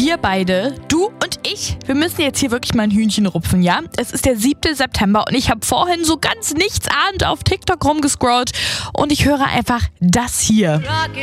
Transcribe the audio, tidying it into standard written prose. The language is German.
wir beide, du und ich, wir müssen jetzt hier wirklich mal ein Hühnchen rupfen, ja? Es ist der 7. September und ich habe vorhin so ganz nichtsahnd auf TikTok rumgescrollt und ich höre einfach das hier.